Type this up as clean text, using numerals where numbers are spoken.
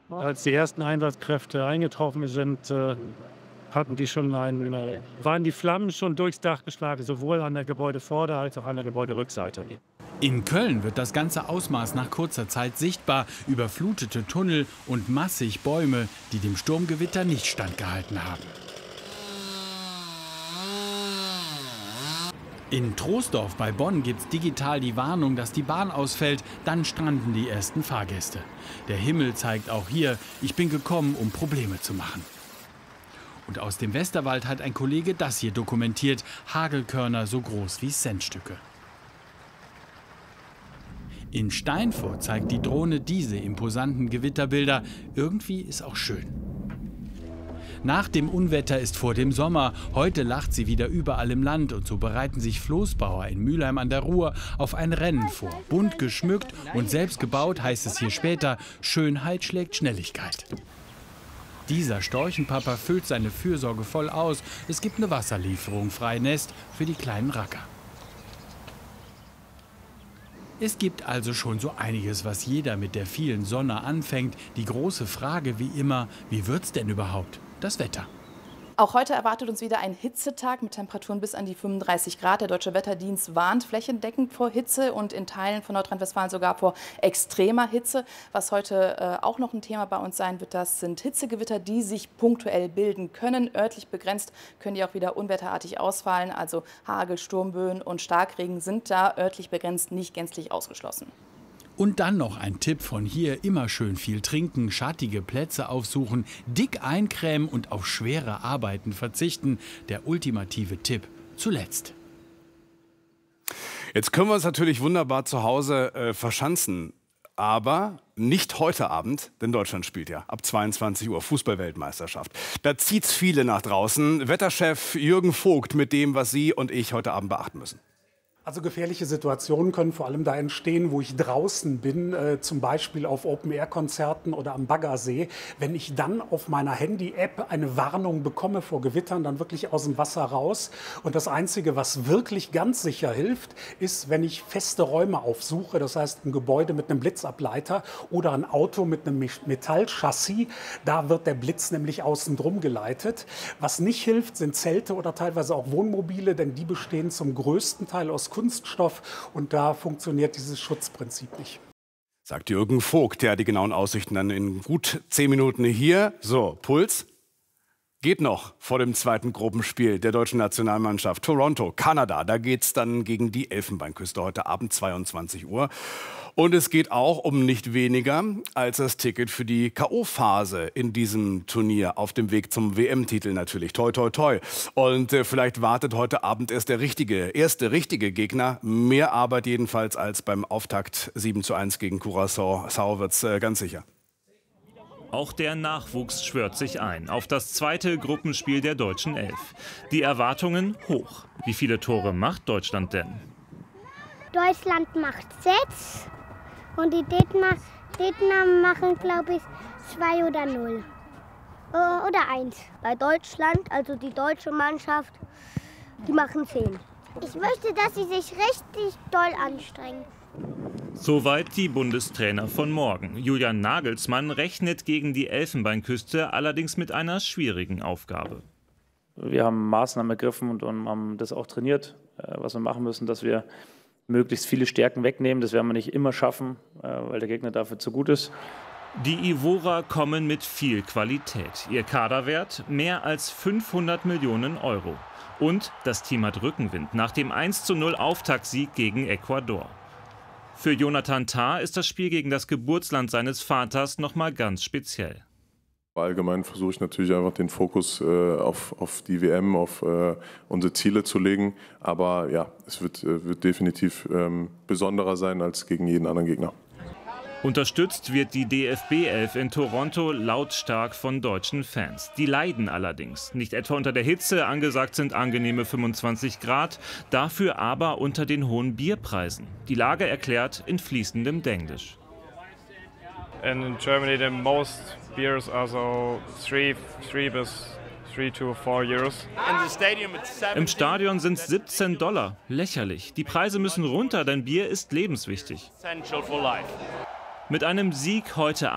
Als die ersten Einsatzkräfte eingetroffen sind, waren die Flammen schon durchs Dach geschlagen, sowohl an der Gebäudevorder- als auch an der Gebäuderückseite. In Köln wird das ganze Ausmaß nach kurzer Zeit sichtbar. Überflutete Tunnel und massig Bäume, die dem Sturmgewitter nicht standgehalten haben. In Troisdorf bei Bonn gibt's digital die Warnung, dass die Bahn ausfällt. Dann stranden die ersten Fahrgäste. Der Himmel zeigt auch hier, ich bin gekommen, um Probleme zu machen. Und aus dem Westerwald hat ein Kollege das hier dokumentiert. Hagelkörner so groß wie Centstücke. In Steinfurt zeigt die Drohne diese imposanten Gewitterbilder. Irgendwie ist auch schön. Nach dem Unwetter ist vor dem Sommer. Heute lacht sie wieder überall im Land. Und so bereiten sich Floßbauer in Mülheim an der Ruhr auf ein Rennen vor. Bunt geschmückt und selbst gebaut, heißt es hier später. Schönheit schlägt Schnelligkeit. Dieser Storchenpapa füllt seine Fürsorge voll aus. Es gibt eine Wasserlieferung, Freinest für die kleinen Racker. Es gibt also schon so einiges, was jeder mit der vielen Sonne anfängt. Die große Frage wie immer, wie wird's denn überhaupt? Das Wetter. Auch heute erwartet uns wieder ein Hitzetag mit Temperaturen bis an die 35 Grad. Der Deutsche Wetterdienst warnt flächendeckend vor Hitze und in Teilen von Nordrhein-Westfalen sogar vor extremer Hitze. Was heute auch noch ein Thema bei uns sein wird, das sind Hitzegewitter, die sich punktuell bilden können. Örtlich begrenzt können die auch wieder unwetterartig ausfallen. Also Hagel, Sturmböen und Starkregen sind da örtlich begrenzt nicht gänzlich ausgeschlossen. Und dann noch ein Tipp von hier, immer schön viel trinken, schattige Plätze aufsuchen, dick eincremen und auf schwere Arbeiten verzichten. Der ultimative Tipp zuletzt. Jetzt können wir uns natürlich wunderbar zu Hause verschanzen, aber nicht heute Abend, denn Deutschland spielt ja ab 22 Uhr Fußball-Weltmeisterschaft. Da zieht's viele nach draußen. Wetterchef Jürgen Vogt mit dem, was Sie und ich heute Abend beachten müssen. Also gefährliche Situationen können vor allem da entstehen, wo ich draußen bin, zum Beispiel auf Open-Air-Konzerten oder am Baggersee. Wenn ich dann auf meiner Handy-App eine Warnung bekomme vor Gewittern, dann wirklich aus dem Wasser raus. Und das Einzige, was wirklich ganz sicher hilft, ist, wenn ich feste Räume aufsuche, das heißt ein Gebäude mit einem Blitzableiter oder ein Auto mit einem Metallchassis, da wird der Blitz nämlich außen drum geleitet. Was nicht hilft, sind Zelte oder teilweise auch Wohnmobile, denn die bestehen zum größten Teil aus Kunststoff und da funktioniert dieses Schutzprinzip nicht. Sagt Jürgen Vogt, ja, die genauen Aussichten dann in gut 10 Minuten hier. So, Puls geht noch vor dem zweiten Gruppenspiel der deutschen Nationalmannschaft. Toronto, Kanada, da geht es dann gegen die Elfenbeinküste heute Abend 22 Uhr. Und es geht auch um nicht weniger als das Ticket für die K.O.-Phase in diesem Turnier. Auf dem Weg zum WM-Titel natürlich. Toi, toi, toi. Und vielleicht wartet heute Abend erst der erste richtige Gegner. Mehr Arbeit jedenfalls als beim Auftakt 7:1 gegen Curaçao wird's ganz sicher. Auch der Nachwuchs schwört sich ein auf das zweite Gruppenspiel der deutschen Elf. Die Erwartungen hoch. Wie viele Tore macht Deutschland denn? Deutschland macht 6 und die Gegner machen, glaube ich, 2 oder 0. Oder 1. Bei Deutschland, also die deutsche Mannschaft, die machen 10. Ich möchte, dass sie sich richtig doll anstrengen. Soweit die Bundestrainer von morgen. Julian Nagelsmann rechnet gegen die Elfenbeinküste allerdings mit einer schwierigen Aufgabe. Wir haben Maßnahmen ergriffen und haben das auch trainiert, was wir machen müssen, dass wir möglichst viele Stärken wegnehmen. Das werden wir nicht immer schaffen, weil der Gegner dafür zu gut ist. Die Ivorer kommen mit viel Qualität. Ihr Kaderwert mehr als 500 Millionen Euro. Und das Team hat Rückenwind nach dem 1:0 Auftaktsieg gegen Ecuador. Für Jonathan Tah ist das Spiel gegen das Geburtsland seines Vaters noch mal ganz speziell. Allgemein versuche ich natürlich einfach den Fokus auf die WM, auf unsere Ziele zu legen. Aber ja, es wird definitiv besonderer sein als gegen jeden anderen Gegner. Unterstützt wird die DFB-Elf in Toronto lautstark von deutschen Fans. Die leiden allerdings. Nicht etwa unter der Hitze, angesagt sind angenehme 25 Grad, dafür aber unter den hohen Bierpreisen. Die Lage erklärt in fließendem Denglisch. In Germany the most beers are so 3 to 4 euros. Im Stadion sind es $17. Lächerlich. Die Preise müssen runter, denn Bier ist lebenswichtig. Mit einem Sieg heute